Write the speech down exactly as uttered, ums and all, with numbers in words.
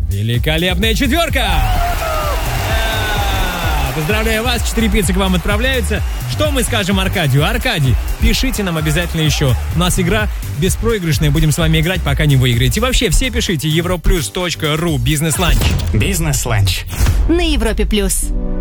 Великолепная четверка! Поздравляю вас, четыре пиццы к вам отправляются. Что мы скажем Аркадию? Аркадий, пишите нам обязательно еще. У нас игра беспроигрышная, будем с вами играть, пока не выиграете. И вообще, все пишите европлюс точка ру, бизнес-ланч. Бизнес-ланч. На Европе плюс.